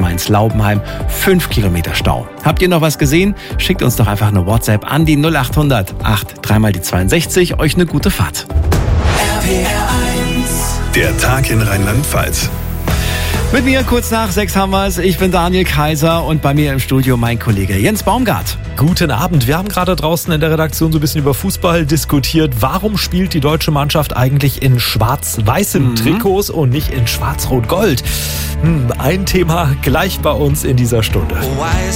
Mainz-Laubenheim 5 Kilometer Stau. Habt ihr noch was gesehen? Schickt uns doch einfach eine WhatsApp an die 0800 8 3 mal die 62. Euch eine gute Fahrt. Der Tag in Rheinland-Pfalz. Mit mir kurz nach 6 haben wir es. Ich bin Daniel Kaiser und bei mir im Studio mein Kollege Jens Baumgart. Guten Abend. Wir haben gerade draußen in der Redaktion so ein bisschen über Fußball diskutiert. Warum spielt die deutsche Mannschaft eigentlich in schwarz-weißen Trikots und nicht in schwarz-rot-gold? Ein Thema gleich bei uns in dieser Stunde.